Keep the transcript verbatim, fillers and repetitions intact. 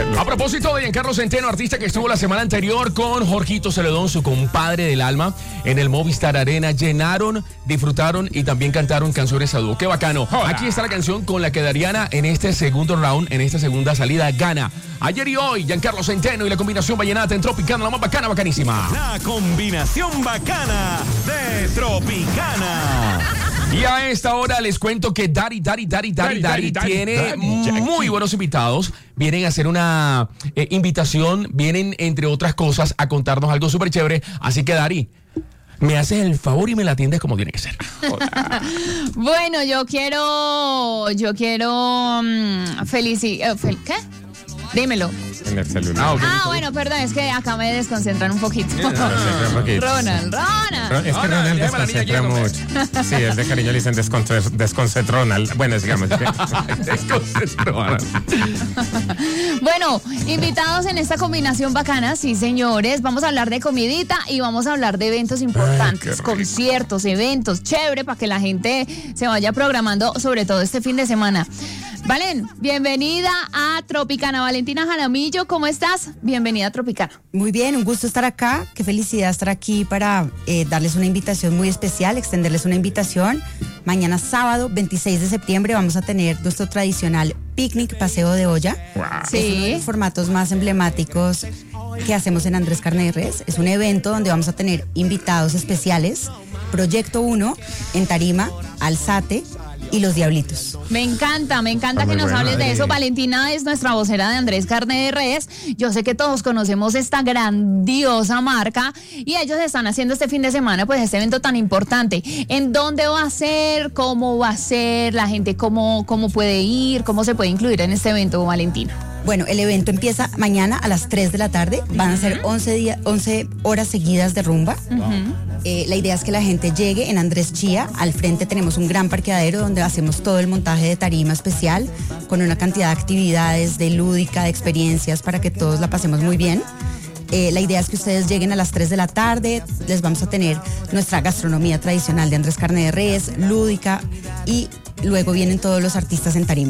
A propósito de Giancarlo Centeno, artista que estuvo la semana anterior con Jorgito Celedón, su compadre del alma, en el Movistar Arena, llenaron, disfrutaron y también cantaron canciones a dúo. ¡Qué bacano! Hola. Aquí está la canción con la que Dariana en este segundo round, en esta segunda salida, gana. Ayer y hoy, Giancarlo Centeno y la combinación vallenata en Tropicana, la más bacana, bacanísima. La combinación bacana de Tropicana. Y a esta hora les cuento que Dari, Dari, Dari, Dari, Dari tiene muy buenos invitados. Vienen a hacer una eh, invitación, vienen, entre otras cosas, a contarnos algo súper chévere. Así que, Dari, me haces el favor y me la atiendes como tiene que ser. Bueno, yo quiero, yo quiero um, felicitar, fel ¿qué? Dímelo. En el celular. Ah, okay. ah, bueno, perdón, es que acá me desconcentran un poquito. Ronald, Ronald. Es que Ronald desconcentra mucho. Sí, el de cariño le dicen desconcentr Ronald. Bueno, digamos. Desconcentró. Bueno, invitados en esta combinación bacana, sí, señores. Vamos a hablar de comidita y vamos a hablar de eventos importantes, ay, conciertos, eventos, chévere, para que la gente se vaya programando, sobre todo este fin de semana. Valen, bienvenida a Tropicana. Valentina Jaramillo, ¿cómo estás? Bienvenida a Tropicana. Muy bien, un gusto estar acá. Qué felicidad estar aquí para eh, darles una invitación muy especial, extenderles una invitación. Mañana sábado, veintiséis de septiembre, vamos a tener nuestro tradicional picnic, paseo de olla. Wow. Sí. Es uno de los formatos más emblemáticos que hacemos en Andrés Carne de Res. Es un evento donde vamos a tener invitados especiales. Proyecto uno en tarima, Alzate y Los Diablitos. Me encanta, me encanta Está que muy nos buena, hables de eh. eso. Valentina es nuestra vocera de Andrés Carne de Res. Yo sé que todos conocemos esta grandiosa marca y ellos están haciendo este fin de semana pues este evento tan importante. ¿En dónde va a ser? ¿Cómo va a ser? La gente cómo, cómo puede ir, cómo se puede incluir en este evento, Valentina. Bueno, el evento empieza mañana a las tres de la tarde. Van a ser once, día, once horas seguidas de rumba. Uh-huh. Eh, la idea es que la gente llegue en Andrés Chía. Al frente tenemos un gran parqueadero donde hacemos todo el montaje de tarima especial con una cantidad de actividades, de lúdica, de experiencias para que todos la pasemos muy bien. Eh, la idea es que ustedes lleguen a las tres de la tarde. Les vamos a tener nuestra gastronomía tradicional de Andrés Carne de Res, lúdica, y luego vienen todos los artistas en tarima.